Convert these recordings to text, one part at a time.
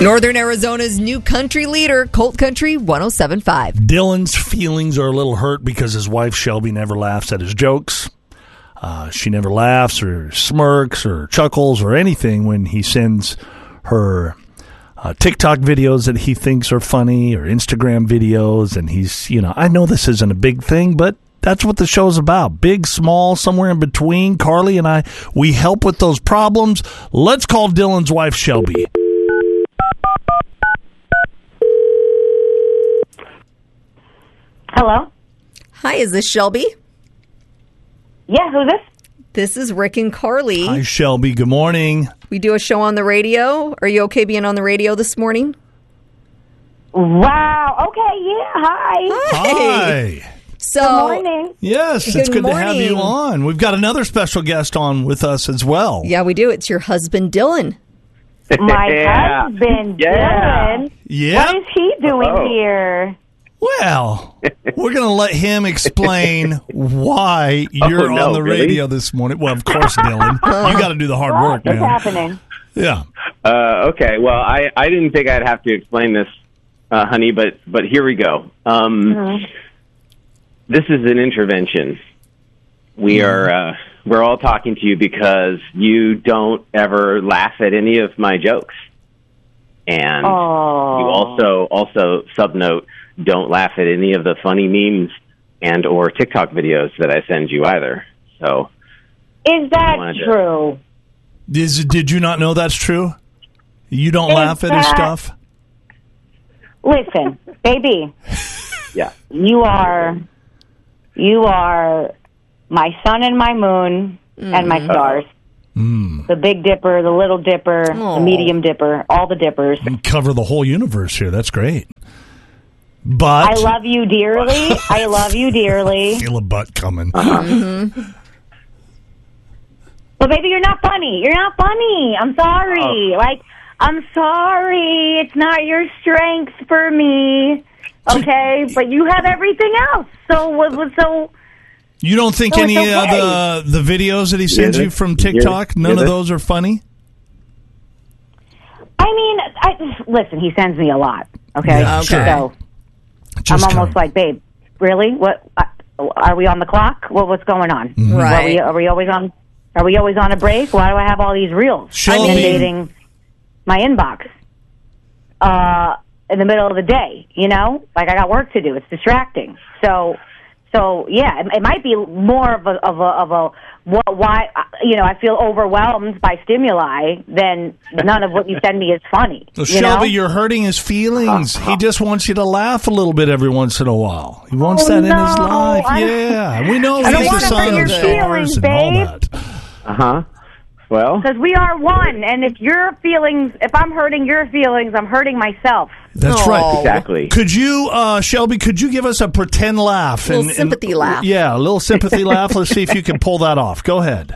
Northern Arizona's new country leader, Colt Country 107.5. Dylan's feelings are a little hurt because his wife Shelby never laughs at his jokes. She never laughs or smirks or chuckles or anything when he sends her TikTok videos that he thinks are funny or Instagram videos. And he's, I know this isn't a big thing, but that's what the show's about. Big, small, somewhere in between. Carly and I, we help with those problems. Let's call Dylan's wife, Shelby. Hello? Hi, is this Shelby? Yeah, who's this? This is Rick and Carly. Hi, Shelby. Good morning. We do a show on the radio. Are you okay being on the radio this morning? Wow. Okay, yeah. Hi. Hi. So, Good morning. Yes, it's good to have you on. We've got another special guest on with us as well. Yeah, we do. It's your husband, Dylan. My husband, Dylan. Yeah. What is he doing here? Well, we're going to let him explain why you're on the radio this morning. Well, of course, Dylan. You got to do the hard work, man. What's happening? Yeah. Okay, well, I didn't think I'd have to explain this, honey, but here we go. This is an intervention. We're all talking to you because you don't ever laugh at any of my jokes. And you also subnote, don't laugh at any of the funny memes and or TikTok videos that I send you either. So, is that true? Did you not know that's true? You don't laugh at his stuff? Listen, baby. Yeah. You are my sun and my moon and my stars. The Big Dipper, the Little Dipper, the Medium Dipper, all the dippers. You cover the whole universe here. That's great. But I love you dearly. I love you dearly. Feel a butt coming. But baby, you're not funny. You're not funny. I'm sorry. I'm sorry. It's not your strength for me. Okay, but you have everything else. So you don't think any of the videos that he sends you from TikTok, none of those are funny? I mean, listen, he sends me a lot. Okay, Yeah, sure. So Just I'm almost like, babe, really? What? Are we on the clock? What's going on? Right. Are we always on? Are we always on a break? Why do I have all these reels inundating my inbox in the middle of the day? Like I got work to do. It's distracting. So yeah, it might be more of a why I feel overwhelmed by stimuli than none of what you send me is funny. So Shelby, you're hurting his feelings. He just wants you to laugh a little bit every once in a while. He wants that in his life. Yeah, we know he's the son of stars and all that. Well, because we are one, and if I'm hurting your feelings, I'm hurting myself. That's right. Exactly. Could you, Shelby, give us a pretend laugh? A little sympathy laugh. Yeah, a little sympathy laugh. Let's see if you can pull that off. Go ahead.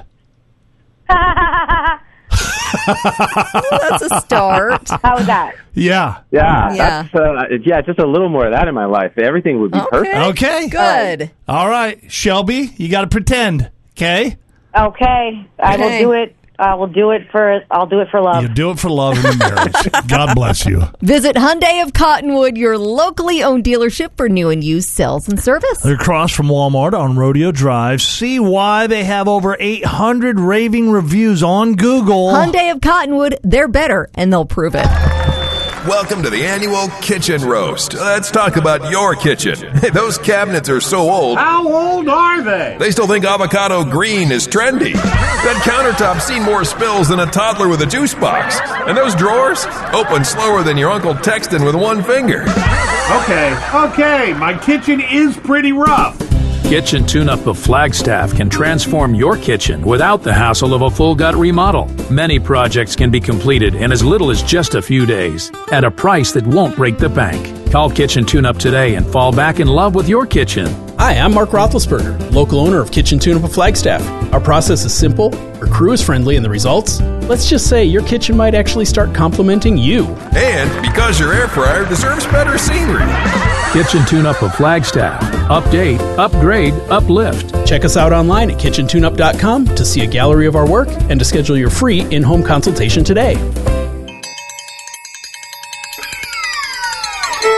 That's a start. How's that? Yeah. Yeah. That's, just a little more of that in my life. Everything would be perfect. Okay. Good. All right, Shelby, you got to pretend, okay? Okay. I will do it. I'll do it for love. You do it for love and marriage. God bless you. Visit Hyundai of Cottonwood, your locally owned dealership for new and used sales and service. They're across from Walmart on Rodeo Drive. See why they have over 800 raving reviews on Google. Hyundai of Cottonwood, they're better, and they'll prove it. Welcome to the annual Kitchen Roast. Let's talk about your kitchen. Those cabinets are so old. How old are they? They still think avocado green is trendy. That countertop's seen more spills than a toddler with a juice box. And those drawers open slower than your uncle texting with one finger. Okay, my kitchen is pretty rough. Kitchen Tune-Up of Flagstaff can transform your kitchen without the hassle of a full-gut remodel. Many projects can be completed in as little as just a few days at a price that won't break the bank. Call Kitchen Tune-Up today and fall back in love with your kitchen. Hi, I'm Mark Roethlisberger, local owner of Kitchen Tune-Up of Flagstaff. Our process is simple, our crew is friendly, and the results? Let's just say your kitchen might actually start complimenting you. And because your air fryer deserves better scenery. Kitchen Tune-Up of Flagstaff. Update, upgrade, uplift. Check us out online at kitchentuneup.com to see a gallery of our work and to schedule your free in-home consultation today.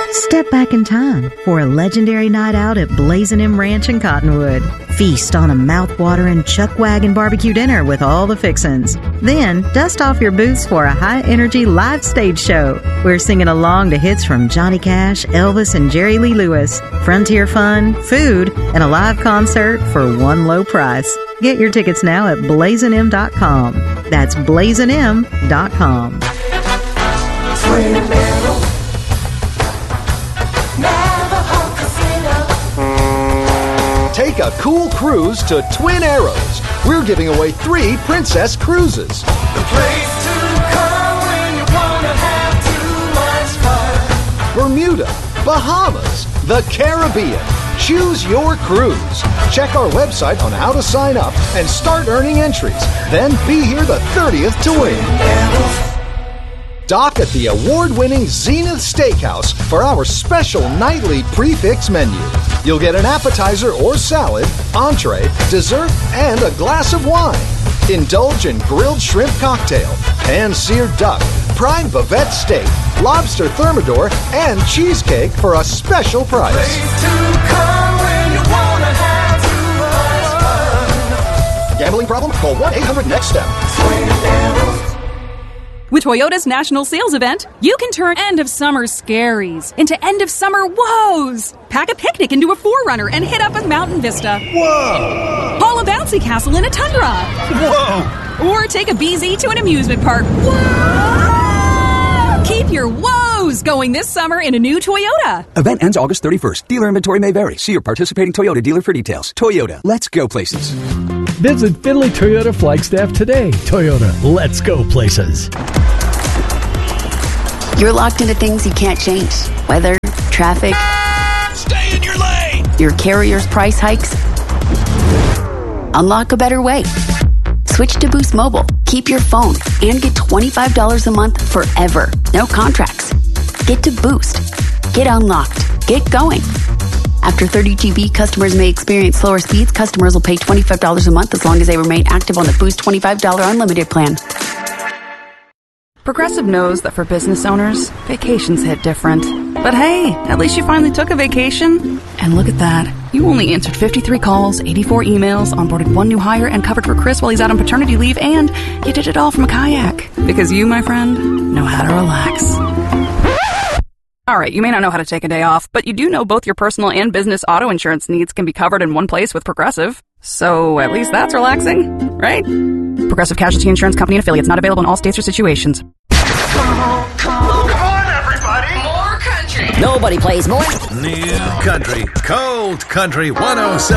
Step back in time for a legendary night out at Blazin' M Ranch in Cottonwood. Feast on a mouth-watering chuck wagon barbecue dinner with all the fixins'. Then, dust off your boots for a high-energy live stage show. We're singing along to hits from Johnny Cash, Elvis, and Jerry Lee Lewis. Frontier fun, food, and a live concert for one low price. Get your tickets now at blazinm.com. That's blazinm.com. Take a cool cruise to Twin Arrows. We're giving away 3 Princess Cruises. The place to come when you want to have too much fun. Bermuda, Bahamas, the Caribbean. Choose your cruise. Check our website on how to sign up and start earning entries. Then be here the 30th to win. Dock at the award-winning Zenith Steakhouse for our special nightly prefix menu. You'll get an appetizer or salad, entree, dessert, and a glass of wine. Indulge in grilled shrimp cocktail, pan-seared duck, prime bavette steak, lobster thermidor, and cheesecake for a special price. Place to come when you want to have too much fun. Gambling problem? Call 1-800-NEXT-STEP. With Toyota's National Sales Event, you can turn end-of-summer scaries into end-of-summer woes. Pack a picnic into a 4Runner and hit up a mountain vista. Whoa! Haul a bouncy castle in a tundra. Whoa! Or take a BZ to an amusement park. Whoa! Keep your woes going this summer in a new Toyota. Event ends August 31st. Dealer inventory may vary. See your participating Toyota dealer for details. Toyota, let's go places. Visit Findlay Toyota Flagstaff today. Toyota, let's go places. You're locked into things you can't change. Weather, traffic. Stay in your lane! Your carrier's price hikes. Unlock a better way. Switch to Boost Mobile. Keep your phone and get $25 a month forever. No contracts. Get to Boost. Get unlocked. Get going. After 30 GB, customers may experience slower speeds. Customers will pay $25 a month as long as they remain active on the Boost $25 unlimited plan. Progressive knows that for business owners, vacations hit different. But hey, at least you finally took a vacation. And look at that. You only answered 53 calls, 84 emails, onboarded 1 new hire, and covered for Chris while he's out on paternity leave, and you did it all from a kayak. Because you, my friend, know how to relax. Alright, you may not know how to take a day off, but you do know both your personal and business auto insurance needs can be covered in one place with Progressive. So at least that's relaxing, right? Progressive Casualty Insurance Company and Affiliates, not available in all states or situations. Come on, everybody! More country! Nobody plays more. New country, cold country 107.